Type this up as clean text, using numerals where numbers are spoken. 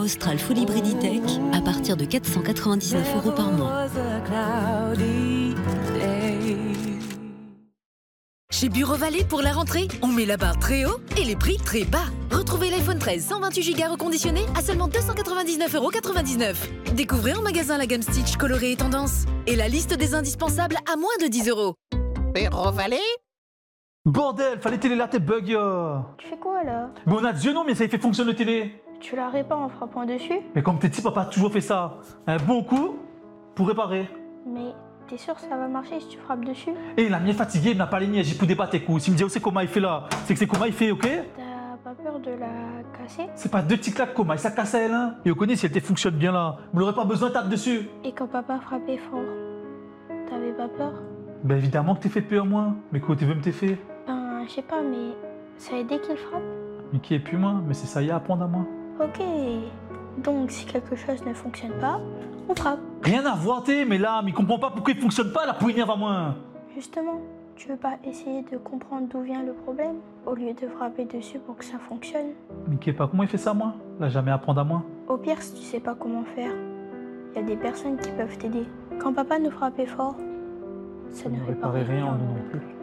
Austral Full Hybrid E-Tech à partir de 499 € par mois. Chez Bureau Vallée, pour la rentrée, on met la barre très haut et les prix très bas. Retrouvez l'iPhone 13 128 Go reconditionné à seulement 299,99 €. Découvrez en magasin la gamme Stitch colorée et tendance. Et la liste des indispensables à moins de 10 €. Bureau Vallée? Bordel, fallait télé là, t'es bug. Tu fais quoi là? Mais on a Dieu non, mais ça y fait fonctionner le télé. Tu la répares en frappant dessus? Mais comme t'es petit, papa a toujours fait ça. Un bon coup pour réparer. Mais t'es sûr que ça va marcher si tu frappes dessus? Et la mienne est fatiguée, il n'a pas les niais, j'ai pu débattre tes coups. S'il me dit, oh, c'est comment il fait là, c'est que c'est comment il fait, ok? T'as pas peur de la casser? C'est pas deux petits claques comment, ça casse à elle, hein. Et on connaît si elle te fonctionne bien là. Vous n'aurez pas besoin de tape dessus. Et quand papa frappait fort, t'avais pas peur? Ben évidemment que t'es fait peur, moi. Mais quoi, tu veux me t'es fait? Ben, je sais pas, mais ça a aidé qu'il frappe? Mais qui est plus moi? Mais c'est ça y a à apprendre à moi. Ok. Donc, si quelque chose ne fonctionne pas, on frappe. Rien à voir, t'es, mais là, mais il comprend pas pourquoi il fonctionne pas, la pouinière à moi. Justement, tu veux pas essayer de comprendre d'où vient le problème au lieu de frapper dessus pour que ça fonctionne? Mais qui est pas comment il fait ça, moi? Là, jamais apprendre à moi. Au pire, si tu sais pas comment faire, il y a des personnes qui peuvent t'aider. Quand papa nous frappait fort, ça ne réparait rien non plus.